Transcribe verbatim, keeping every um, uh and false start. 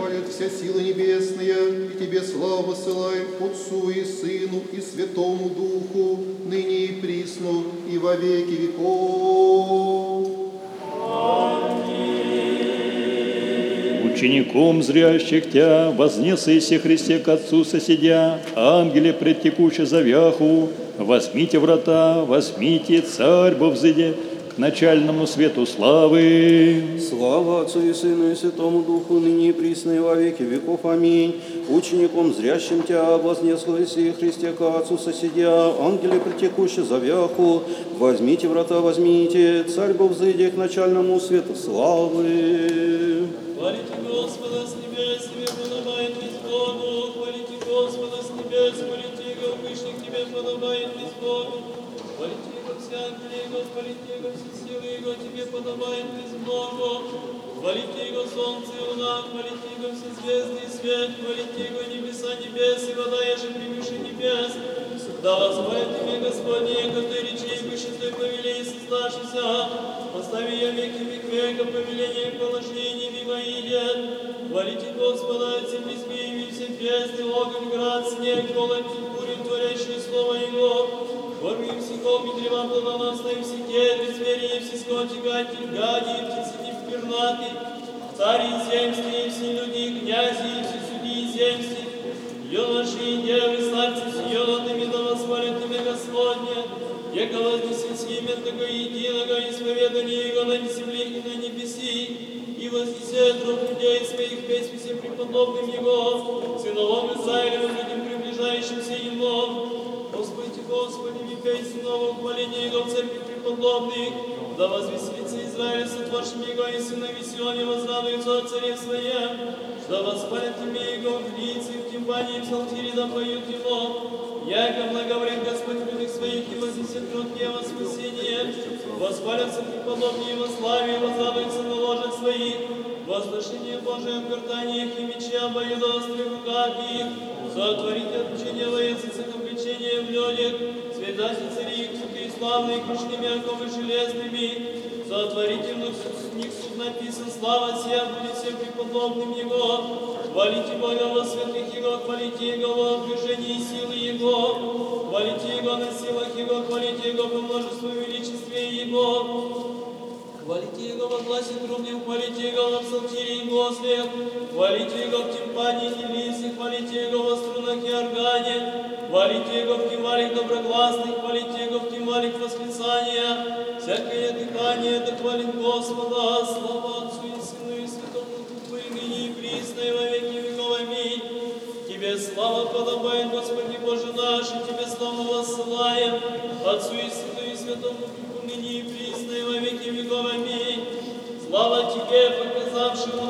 восхвалят вся сила небесная, и Тебе славу посылаем Отцу и Сыну и Святому Духу, ныне и присно, и во веки веков. Учеником зрящих Тя, вознесыся Христе к Отцу соседя, ангеле предтекуще завяху, возьмите врата, возьмите, царь бо взыде, к начальному свету славы. Слава Отцу и Сыну и Святому Духу, ныне и присно, и во веки веков. Аминь. Учеником зрящим Тя, вознеслося Христе к Отцу соседя, ангеле предтекуще завяху, возьмите врата, возьмите, царь бо взыде, к начальному свету славы. Хвалите Господа с небес, Тебе подобает весь Богу. Хвалите Господа с небес, хвалите Его вышних, Тебе подобает весь Богу. Хвалите Его все ангелы Его, хвалите Его все силы Его, Тебе подобает весь Богу. Хвалите Его солнце и луна, хвалите Его все звезды и свет, хвалите Его небеса небес и вода, еже превыше небес. Да восхвалит имя Господне, который речей выше той повелей создавшийся. Постави я веки век века, повеление и положение мимо идет. Хвалите Господа от земли змеи, все бездны, огонь, град, снег, голод, бурю, творящее слово Его. Корми всяков и древа плодоносные, все кедры, звери, все скоти, гади, гади, птицы пернаты, цари земские, все люди, князи, все судьи земские, юноши и девы, старцы с юнотами, да восхвалят имя Господне, яко вознесется имя Того единого, исповедание Его на земле и на небеси, и вознесет рук людей своих песнь всем преподобным Его, сыновом Израилевым, людям приближающимся Ему. Господи, Господи, ми песнь нового хваления Его в церкви преподобных, да возвеселится Израиль, сотворшим Его, и сынови Сионе возрадуются от царе Своем, да восхвалят имя Его в лице, в тимпании, в псалтире, да поют Его. Яко благоволит Господь людях своих, и вознесет род Его спасение. Восхвалятся преподобные Его славе, и возрадуются на ложах своих. Возвышение Божие в гортаниях и мече обоюдоострых в руках их. Сотворить отпечение во языцах, обличение в людях. Святаси цари их, святые славные, крушными оковы железными. Сотворите в них суд написан, слава сия будет всем преподобным Его. Хвалите Бога во святых Его, хвалите Его во движении силы Его. Хвалите Его на силах Его, хвалите Его по множеству величестве Его. Хвалите Его во гласе трубным, хвалите Его во псалтире и гослях. Хвалите Его в тимпане и лисе, хвалите Его во струнах и органе. Хвалите Его в кимвалих доброгласных, хвалите Его в кимвалих восклицания. Всякое дыхание да хвалит Господа. Слава Отцу и Сыну и Святому Духу, и ныне и присно, и во веки веков. Аминь. Тебе слава подобает, Господи Боже наш, и Тебе славу воссылаем. Отцу и Сыну и Святому Духу, ныне и присно, и во веки веков. Аминь. Слава Тебе, показавшему